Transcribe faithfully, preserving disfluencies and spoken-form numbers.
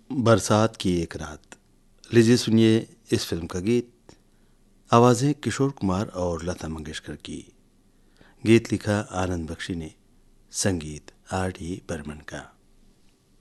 बरसात की एक रात। लीजिए सुनिए इस फिल्म का गीत। आवाज़ें किशोर कुमार और लता मंगेशकर की। गीत लिखा आनंद बख्शी ने, संगीत आर डी बर्मन का।